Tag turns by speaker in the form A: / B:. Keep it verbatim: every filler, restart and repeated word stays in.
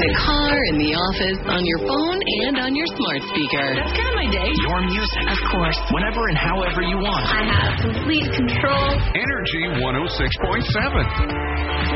A: the car, in the office, on your phone, and on your smart speaker.
B: That's kind of my day.
C: Your music.
B: Of course.
C: Whenever and however you want.
B: I have complete control.
D: Energy one oh six point seven.